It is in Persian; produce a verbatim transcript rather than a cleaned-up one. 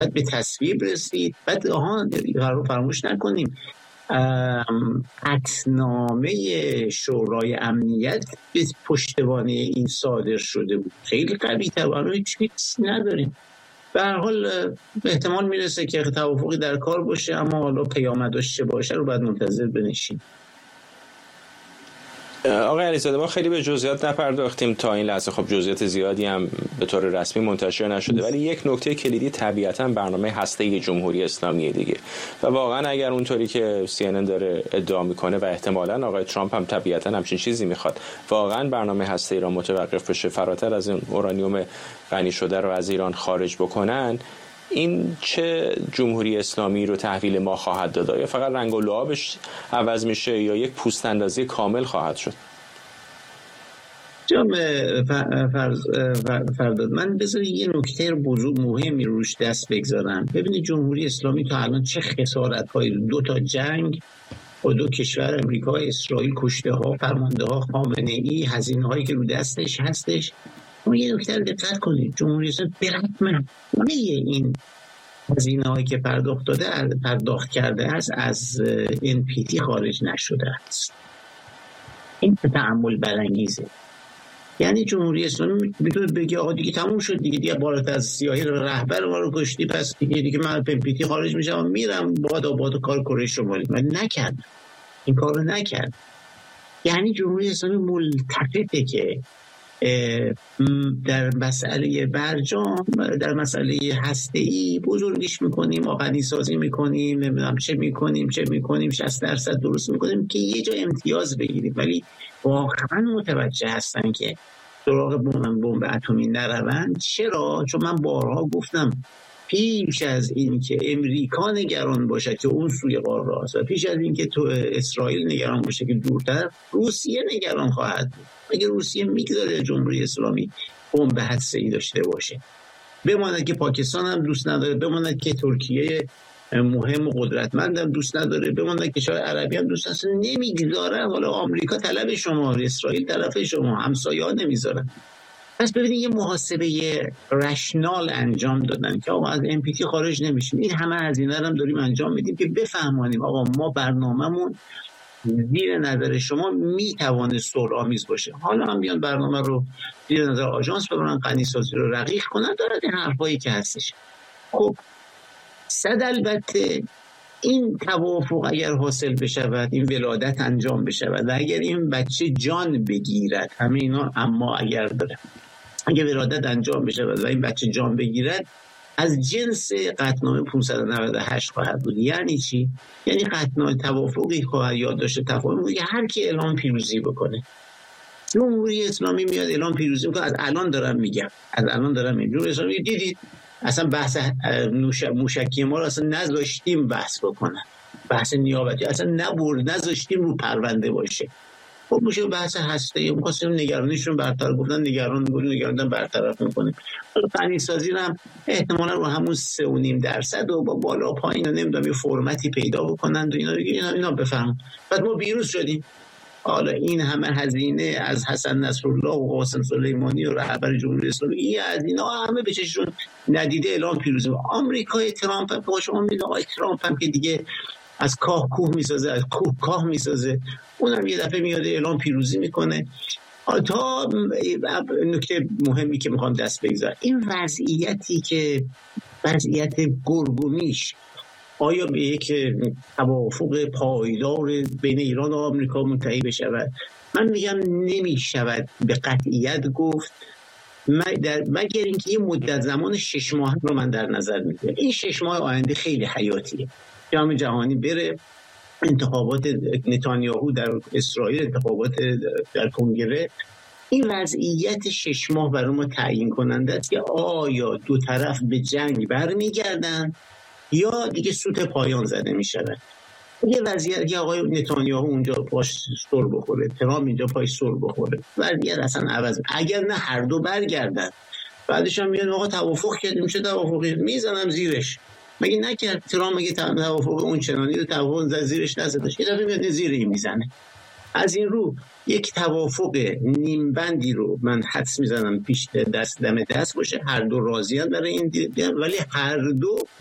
بعد به تصویب رسید. بعد آها رو فراموش نکنیم عهدنامه شورای امنیت به پشتوانه این صادر شده بود، خیلی قوی تر، الان هیچ چیزی نداریم. به هر حال احتمال میرسه که توافقی در کار باشه، اما حالا پیامدش چه باشه رو باید منتظر بنشیم. آقای علیزاده ما خیلی به جزئیات نپرداختیم تا این لحظه، خب جزئیات زیادی هم به طور رسمی منتشر نشده، ولی یک نکته کلیدی طبیعتاً برنامه هسته‌ای جمهوری اسلامی دیگه و واقعا اگر اونطوری که سی ان ان داره ادعا میکنه و احتمالاً آقای ترامپ هم طبیعتاً همچین چیزی میخواد، واقعا برنامه هسته‌ای را متوقف بشه، فراتر از این اورانیوم غنی شده رو از ایران خارج بکنن، این چه جمهوری اسلامی رو تحویل ما خواهد داد؟ یا فقط رنگ و لعابش عوض میشه یا یک پوست اندازی کامل خواهد شد؟ جناب فرداد، من بذار یه نکته بزرگ مهمی روش دست بگذارم. ببینید جمهوری اسلامی تا الان چه خسارت‌های، دو تا جنگ با دو کشور امریکا اسرائیل، کشته ها، فرمانده ها، خامنه ای، هزینه هایی که رو دستش هستش. اما یه نکته رو دقت کنید، جمهوری اسلامی به رغم همه این هزینه هایی که پرداخت داده پرداخت کرده است از ان پی تی خارج نشده است. این تأمل برانگیزه. یعنی جمهوری اسلامی میتونه بگه آقا دیگه تموم شد دیگه، دیگه بالات از سیاهی رهبر ما رو کشتی، پس دیگه دیگه من ان پی تی خارج میشم میرم باد آباد کار کره شمالی. من نکرد، این کار رو نکرد. یعنی جمهوری اسلامی ملتفته که در مسئله برجام، در مسئله هسته‌ای بزرگش میکنیم، آقنی سازی میکنیم، نمیدونم چه میکنیم چه میکنیم شصت درصد درست میکنیم که یه جا امتیاز بگیریم، ولی واقعا متوجه هستن که سراغ بمب بمب اتمی نروند. چرا؟ چون من بارها گفتم پیش از این که امریکا نگران باشه که اون سوی قاره است و پیش از این که تو اسرائیل نگران باشه که دورتر، روسیه نگران خواهد بود. اگه روسیه میگذاره جمهوری اسلامی بمب هسته‌ای داشته باشه، بماند که پاکستان هم دوست نداره، بماند که ترکیه مهم و قدرتمند هم دوست نداره، بماند که کشور عربی هم دوست نداره، نمیگذاره. حالا آمریکا طلب شما، اسرائیل طرف شما، همسایه‌ها نمیذارن. پس ببینید یه محاسبه رشنال انجام دادن که آقا از ان پی تی خارج نمیشیم. این همه هزینه رو هم داریم انجام میدیم که بفهمانیم آقا ما برنامه‌مون زیر نظر شما میتوانه صلح‌آمیز باشه. حالا هم بیان برنامه رو زیر نظر آژانس ببرن، غنی‌سازی رو رقیق کنن، دارد این حرفایی که هستش. خب صد البته این توافق اگر حاصل بشود، این ولادت انجام بشود و اگر این بچه جان بگیرد، همه اینا اما اگر داره، اگر ولادت انجام بشود و این بچه جان بگیرد، از جنس قطعنامه پانصد و نود و هشت خواهد بود. یعنی چی؟ یعنی قطعنامه توافقی خواهد یاد داشته تفاهم که هر کی اعلام پیروزی بکنه. جمهوری اسلامی میاد اعلام پیروزی میکنه. از الان دارم میگم، از الان دارم میگم جمهوری اسلامی دیدید اصلا بحث موشکی ما رو اصلا نذاشتیم بحث بکنن، بحث نیابتی اصلا نبرد، نذاشتیم رو پرونده باشه. خب میشه بحث هسته‌ای، اون خواستیم نگرانیشون برطرف، گفتن نگران بودن، نگران برطرف میکنیم. حالا غنی‌سازی هم احتمالاً رو همون سه و نیم درصد و با بالا پایین نمیدونم یه فرمتی پیدا بکنن و اینا دیگه، اینا اینا بفهم. بعد ما بیروز شدیم. حالا این همه هزینه از حسن نصرالله و قاسم سلیمانی و رهبر جمهوری اسلامی، این هزینه ها همه به چششون ندیده اعلام پیروزی. آمریکای ترامپ هم که شما میگید آقای ترامپ هم که دیگه از کاه کوه میسازه، از کوه کاه میسازه، اونم یه دفعه میاد اعلام پیروزی میکنه. تا نکته مهمی که میخوام دست بگذارم، این وضعیتی که وضعیت گرگومیش آیا به یک توافق پایدار بین ایران و آمریکا منتهی بشود؟ من میگم نمیشود به قطعیت گفت، مگر اینکه یه مدت زمان شش ماه رو من در نظر میگیرم. این شش ماه آینده خیلی حیاتیه. جام جهانی بره، انتخابات نتانیاهو در اسرائیل، انتخابات در کنگره، این وضعیت شش ماه برای ما تعیین کننده است که آیا دو طرف به جنگ برمیگردن یا دیگه سوت پایان زده می شود. یه وضعیت که آقای نتانیاهو اونجا پاش سر بخوره، ترامپ اینجا پاش سر بخوره، وضعیت اصلا عوض. اگر نه هر دو برگردن، بعدش هم میاد آقا توافق کردیم، چه توافقی میزنم زیرش. مگه نکرد ترامپ؟ مگه توافق اون چنانی رو توافق زیرش نزدش؟ یه دفعه میاد زیر این میزنه. از این رو یک توافق نیمبندی رو من حدس میزنم پیش دست دم دست باشه، هر دو راضیان برای این دیدن، ولی هر دو